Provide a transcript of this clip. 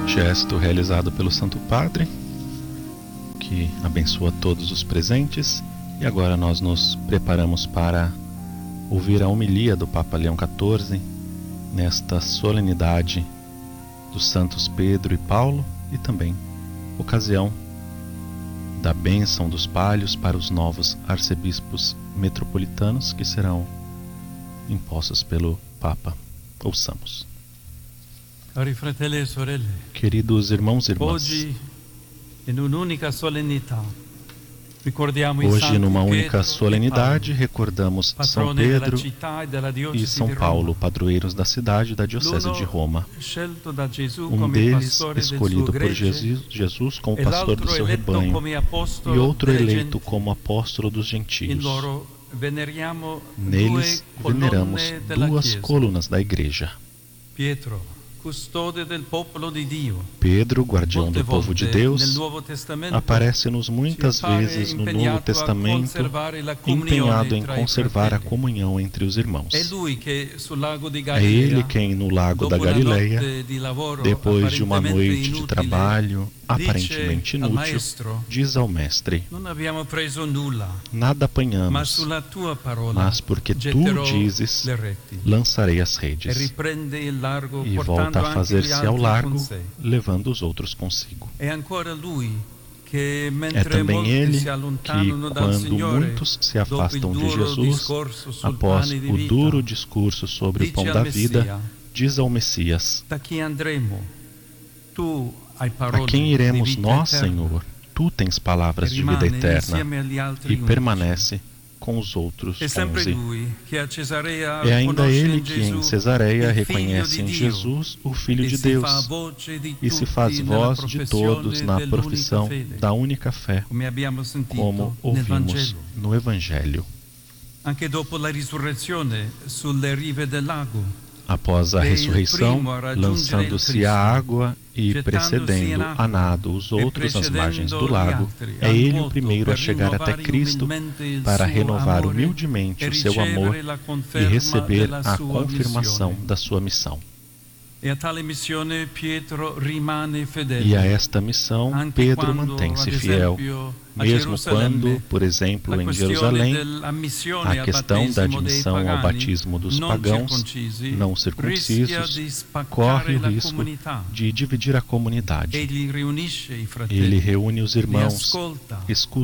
Gesto realizado pelo Santo Padre, que abençoa todos os presentes. E agora nós nos preparamos para ouvir a homilia do Papa Leão XIV nesta solenidade dos santos Pedro e Paulo, e também ocasião da bênção dos palhos para os novos arcebispos metropolitanos que serão impostos pelo Papa. Ouçamos. Cari fratelli e sorelle, Queridos irmãos e irmãs, hoje, numa única solenidade, recordamos São Pedro e São Paulo, padroeiros da cidade e da diocese de Roma. Um deles escolhido por Jesus como pastor do seu rebanho e outro eleito como apóstolo dos gentios. Neles veneramos duas colunas da Igreja. Pedro, guardião do povo de Deus, aparece-nos muitas vezes no Novo Testamento, empenhado em conservar a comunhão entre os irmãos. É ele quem, no lago da Galileia, depois de uma noite de trabalho aparentemente inútil, diz ao Mestre: nada apanhamos, mas porque tu dizes, lançarei as redes. E volta a fazer-se ao largo, levando os outros consigo. É também ele que, quando muitos se afastam de Jesus, após o duro discurso sobre o pão da vida, diz ao Messias: a quem iremos nós, Senhor? Tu tens palavras de vida eterna. E permanece com os outros 11. É ainda ele que em Cesareia reconhece em Jesus o Filho de Deus e se faz voz de todos na profissão da única fé, como ouvimos no Evangelho. Após a ressurreição, lançando-se à água e precedendo a nado os outros às margens do lago, é ele o primeiro a chegar até Cristo para renovar humildemente o seu amor e receber a confirmação da sua missão. E a esta missão Pedro mantém-se fiel, mesmo quando, por exemplo, em Jerusalém, a questão da admissão ao batismo dos pagãos não circuncisos corre o risco de dividir a comunidade. Ele reúne os irmãos, escuta